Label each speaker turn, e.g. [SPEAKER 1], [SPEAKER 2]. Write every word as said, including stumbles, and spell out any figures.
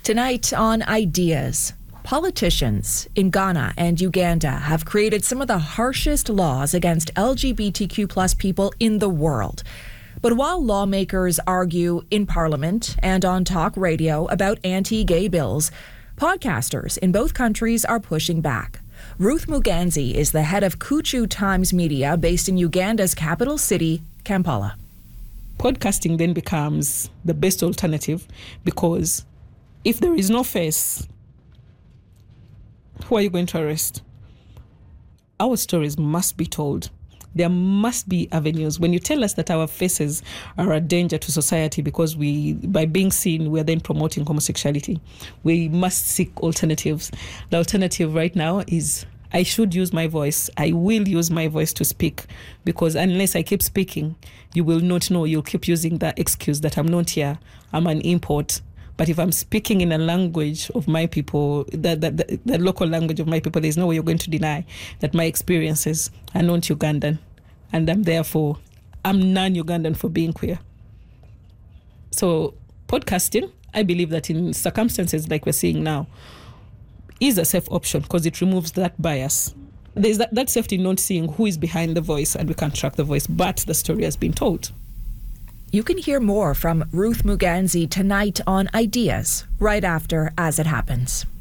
[SPEAKER 1] Tonight on Ideas, politicians in Ghana and Uganda have created some of the harshest laws against L G B T Q plus people in the world. But while lawmakers argue in Parliament and on talk radio about anti-gay bills, podcasters in both countries are pushing back. Ruth Muganzi is the head of Kuchu Times Media based in Uganda's capital city, Kampala.
[SPEAKER 2] Podcasting then becomes the best alternative because if there is no face, who are you going to arrest? Our stories must be told. There must be avenues. When you tell us that our faces are a danger to society because we, by being seen, we are then promoting homosexuality, we must seek alternatives. The alternative right now is I should use my voice. I will use my voice to speak because unless I keep speaking, you will not know. You'll keep using that excuse that I'm not here, I'm an import. But if I'm speaking in a language of my people, the, the, the, the local language of my people, there's no way you're going to deny that my experiences are not Ugandan. And I'm therefore, I'm non-Ugandan for being queer. So podcasting, I believe that in circumstances like we're seeing now, is a safe option because it removes that bias. There's that, that safety in not seeing who is behind the voice and we can't track the voice, but the story has been told.
[SPEAKER 1] You can hear more from Ruth Muganzi tonight on Ideas, right after As It Happens.